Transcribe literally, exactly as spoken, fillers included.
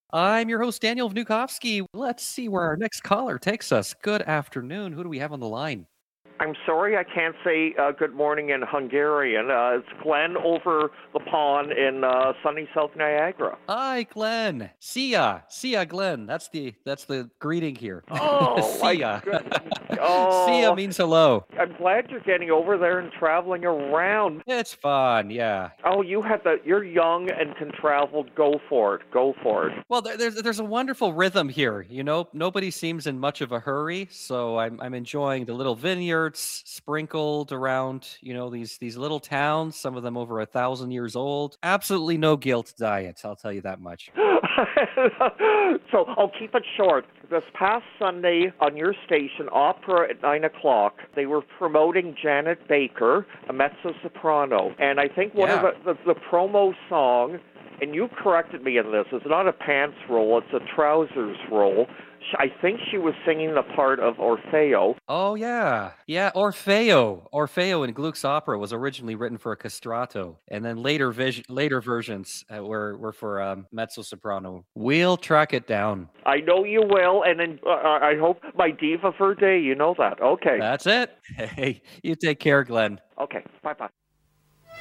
I'm your host, Daniel Vnukovsky. Let's see where our next caller takes us. Good afternoon. Who do we have on the line? I'm sorry I can't say uh, good morning in Hungarian. Uh, it's Glenn over the pond in uh, sunny South Niagara. Hi, Glenn. See ya. See ya, Glenn. That's the that's the greeting here. Oh, my See ya. goodness. See ya Oh, means hello. I'm glad you're getting over there and traveling around. It's fun, yeah. Oh, you have the, you're young and can travel. Go for it. Go for it. Well, there, there's there's a wonderful rhythm here. You know, nobody seems in much of a hurry, so I'm I'm enjoying the little vineyards sprinkled around. You know, these these little towns. Some of them over a thousand years old. Absolutely no guilt diet. I'll tell you that much. So I'll keep it short. This past Sunday on your station, Opera at nine o'clock, they were promoting Janet Baker, a mezzo-soprano. And I think one Yeah. of the, the, the promo song, and you corrected me in this, it's not a pants role, it's a trousers role. Sh- I think she was singing the part of Orfeo. Oh yeah, yeah. Orfeo, Orfeo in Gluck's opera was originally written for a castrato, and then later vis- later versions uh, were were for um, mezzo soprano. We'll track it down. I know you will, and then, uh, I hope my diva for a day, you know that. Okay. That's it. Hey, you take care, Glenn. Okay, bye-bye.